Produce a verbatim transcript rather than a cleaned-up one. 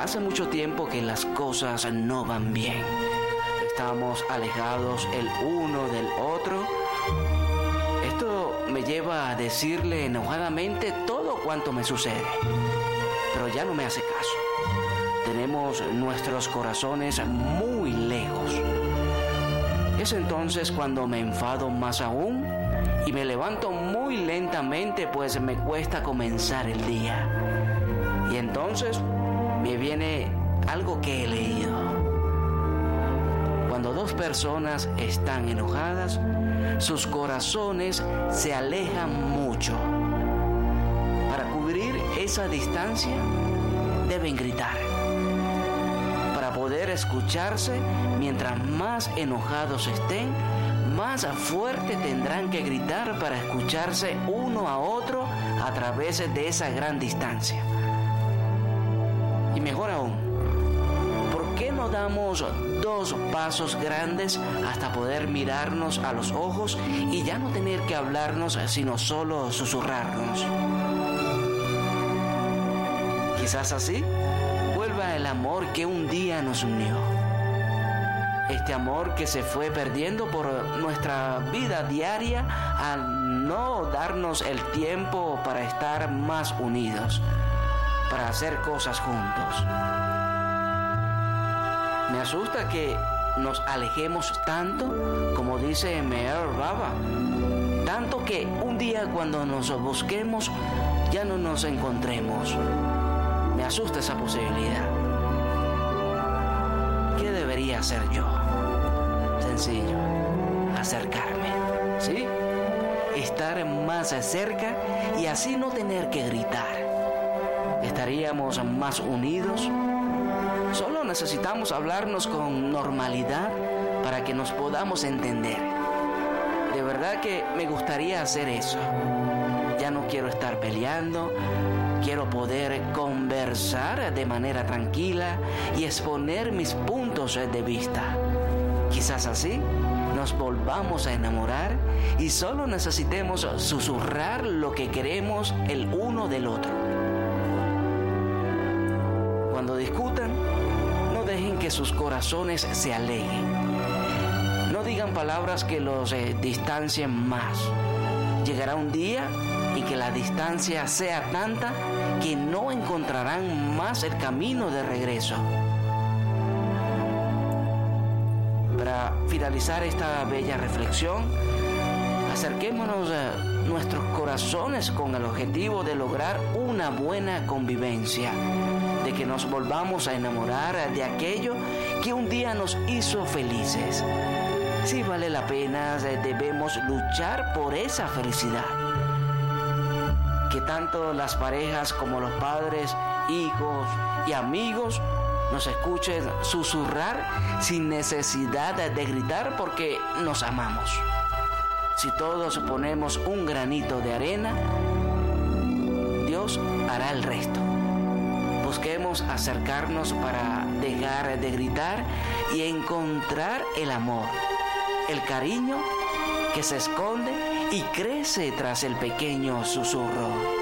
hace mucho tiempo que las cosas no van bien. Estamos alejados el uno del otro. Esto me lleva a decirle enojadamente todo cuanto me sucede, pero ya no me hace caso. Tenemos nuestros corazones muy lejos. Es entonces cuando me enfado más aún y me levanto muy lentamente, pues me cuesta comenzar el día. Y entonces me viene algo que he leído. Cuando dos personas están enojadas, sus corazones se alejan mucho. Para cubrir esa distancia, deben gritar. Para poder escucharse, mientras más enojados estén, más fuerte tendrán que gritar para escucharse uno a otro a través de esa gran distancia. Y mejor aún, ¿por qué no damos dos pasos grandes hasta poder mirarnos a los ojos y ya no tener que hablarnos, sino solo susurrarnos? Quizás así vuelva el amor que un día nos unió. Este amor que se fue perdiendo por nuestra vida diaria al no darnos el tiempo para estar más unidos, para hacer cosas juntos. Me asusta que nos alejemos tanto, como dice Meher Baba, tanto que un día cuando nos busquemos ya no nos encontremos. Me asusta esa posibilidad. ¿Qué debería hacer yo? Sencillo, acercarme, ¿sí? Estar más cerca y así no tener que gritar. Estaríamos más unidos. Solo necesitamos hablarnos con normalidad para que nos podamos entender. De verdad que me gustaría hacer eso. Ya no quiero estar peleando. Quiero poder conversar de manera tranquila y exponer mis puntos de vista. Quizás así nos volvamos a enamorar y solo necesitemos susurrar lo que queremos el uno del otro. Cuando discutan, no dejen que sus corazones se alejen. No digan palabras que los eh, distancien más. Llegará un día en que la distancia sea tanta que no encontrarán más el camino de regreso. Para finalizar esta bella reflexión, acerquémonos a nuestros corazones con el objetivo de lograr una buena convivencia, de que nos volvamos a enamorar de aquello que un día nos hizo felices. Si vale la pena, debemos luchar por esa felicidad. Que tanto las parejas como los padres, hijos y amigos nos escuchen susurrar sin necesidad de gritar porque nos amamos. Si todos ponemos un granito de arena, Dios hará el resto. Busquemos acercarnos para dejar de gritar y encontrar el amor, el cariño que se esconde y crece tras el pequeño susurro.